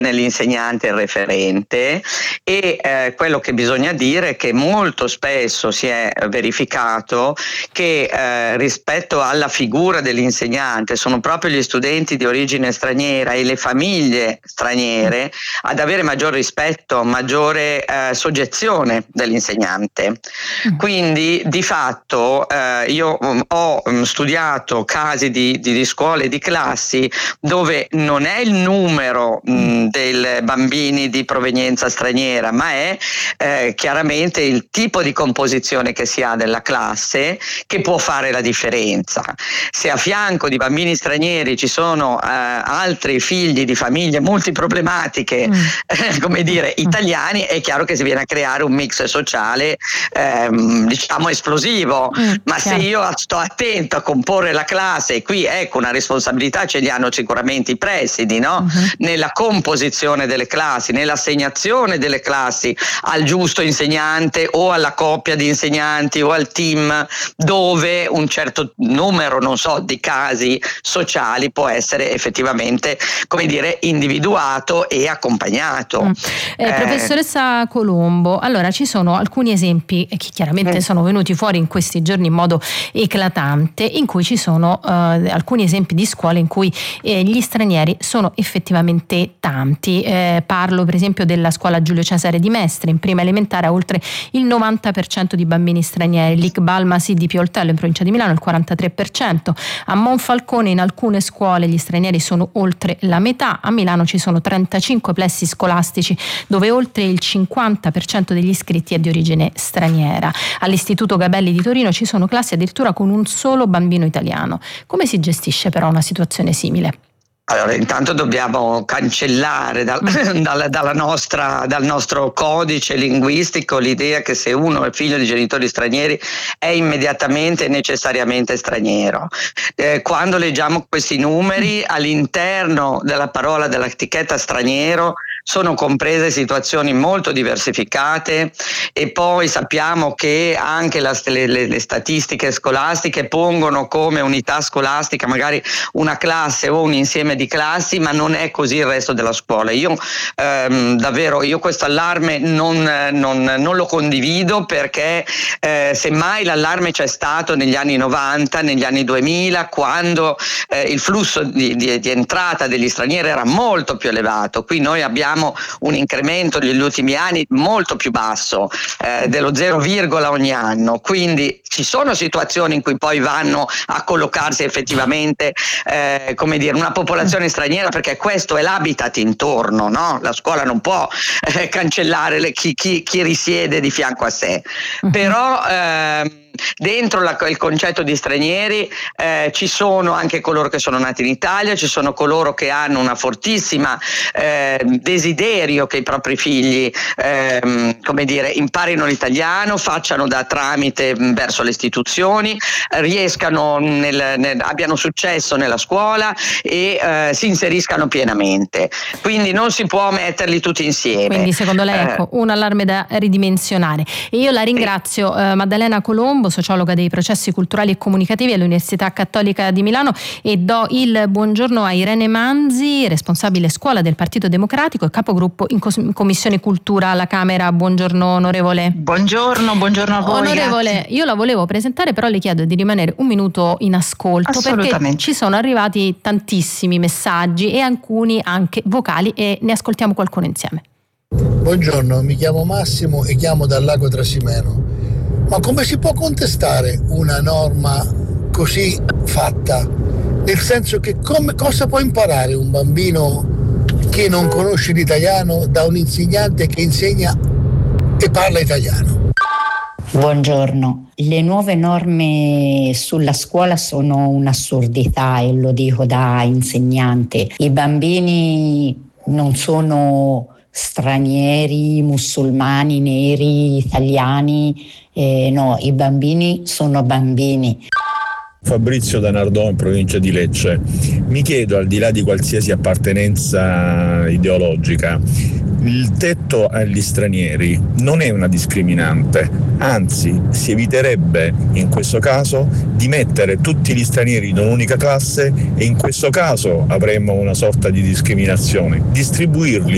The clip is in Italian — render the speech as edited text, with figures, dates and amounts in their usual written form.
nell'insegnante il referente, e quello che bisogna dire è che molto spesso si è verificato che rispetto alla figura dell'insegnante sono proprio gli studenti di origine straniera e le famiglie straniere ad avere maggior rispetto, maggiore soggezione dell'insegnante. Quindi di fatto io ho studiato casi di scuole, di classi dove non è il numero dei bambini di provenienza straniera, ma è chiaramente il tipo di composizione che si ha della classe che può fare la differenza. Se a fianco di bambini stranieri ci sono altri figli di famiglie multiproblematiche, come dire, italiani, è chiaro che si viene a creare un mix sociale diciamo esplosivo. Ma se io sto attento a comporre la classe, e qui ecco una responsabilità ce li hanno sicuramente i presidi, no? Nella composizione delle classi, nell'assegnazione delle classi al giusto insegnante o alla coppia di insegnanti o al team, dove un certo numero, non so, di casi sociali può essere effettivamente, come dire, individuato e accompagnato. Professoressa Colombo, allora ci sono alcuni esempi che chiaramente sono venuti fuori in questi giorni in modo eclatante, in cui ci sono alcuni esempi di scuole in cui gli stranieri sono effettivamente tanti. Parlo per esempio della scuola Giulio Cesare di Mestre, in prima elementare ha oltre il 90% di bambini stranieri, l'Iqbal Masih di Pioltello in provincia di Milano il 43%, a Monfalcone in alcune scuole gli stranieri sono oltre la metà, a Milano ci sono 35 plessi scolastici dove oltre il 50% degli iscritti è di origine straniera. All'Istituto Gabelli di Torino ci sono classi addirittura con un solo bambino italiano. Come si gestisce però una situazione simile? Allora, intanto dobbiamo cancellare dal nostro codice linguistico l'idea che se uno è figlio di genitori stranieri è immediatamente e necessariamente straniero. Quando leggiamo questi numeri, all'interno della parola, dell'etichetta straniero, sono comprese situazioni molto diversificate, e poi sappiamo che anche le statistiche scolastiche pongono come unità scolastica magari una classe o un insieme di classi, ma non è così il resto della scuola. Io davvero questo allarme non lo condivido, perché semmai l'allarme c'è stato negli anni 90, negli anni 2000, quando il flusso di entrata degli stranieri era molto più elevato. Qui noi abbiamo un incremento negli ultimi anni molto più basso, dello 0, ogni anno, quindi ci sono situazioni in cui poi vanno a collocarsi effettivamente come dire una popolazione straniera, perché questo è l'habitat intorno, no? La scuola non può cancellare chi risiede di fianco a sé, però dentro il concetto di stranieri ci sono anche coloro che sono nati in Italia, ci sono coloro che hanno una fortissima desiderio che i propri figli come dire imparino l'italiano, facciano da tramite verso le istituzioni, riescano abbiano successo nella scuola e si inseriscano pienamente. Quindi non si può metterli tutti insieme. Quindi secondo lei ecco un allarme da ridimensionare. E io la ringrazio, Maddalena Colombo, sociologa dei processi culturali e comunicativi all'Università Cattolica di Milano, e do il buongiorno a Irene Manzi, responsabile scuola del Partito Democratico e capogruppo in Commissione Cultura alla Camera. Buongiorno onorevole. Buongiorno a voi. Onorevole, grazie. Io la volevo presentare, però le chiedo di rimanere un minuto in ascolto, perché ci sono arrivati tantissimi messaggi e alcuni anche vocali, e ne ascoltiamo qualcuno insieme. Buongiorno, mi chiamo Massimo e chiamo dal Lago Trasimeno. Ma come si può contestare una norma così fatta? Nel senso che cosa può imparare un bambino che non conosce l'italiano da un insegnante che insegna e parla italiano? Buongiorno, le nuove norme sulla scuola sono un'assurdità, e lo dico da insegnante. I bambini non sono stranieri, musulmani, neri, italiani, no, i bambini sono bambini. Fabrizio da Nardò, in provincia di Lecce. Mi chiedo, al di là di qualsiasi appartenenza ideologica, il tetto agli stranieri non è una discriminante, anzi si eviterebbe in questo caso di mettere tutti gli stranieri in un'unica classe, e in questo caso avremmo una sorta di discriminazione, distribuirli